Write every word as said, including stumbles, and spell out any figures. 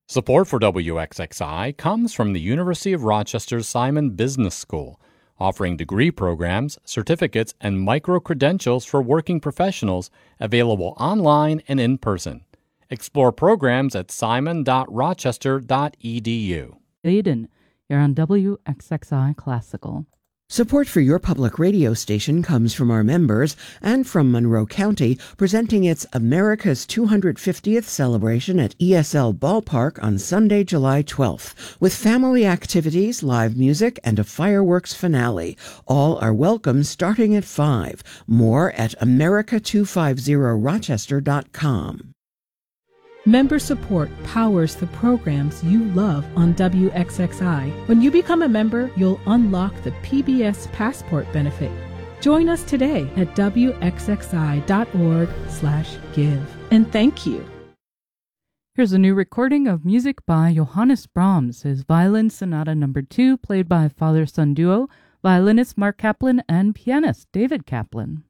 Support for W X X I comes from the University of Rochester's Simon Business School, offering degree programs, certificates, and micro-credentials for working professionals available online and in person. Explore programs at simon dot rochester dot e d u. Aiden, you're on W X X I Classical. Support for your public radio station comes from our members and from Monroe County, presenting its America's two hundred fiftieth celebration at E S L Ballpark on Sunday, July twelfth, with family activities, live music, and a fireworks finale. All are welcome starting at five. More at america two fifty rochester dot com. Member support powers the programs you love on W X X I. When you become a member, you'll unlock the P B S Passport benefit. Join us today at w x x i dot org slash give. And thank you. Here's a new recording of music by Johannes Brahms, his Violin Sonata Number two, played by father-son duo, violinist Mark Kaplan and pianist David Kaplan.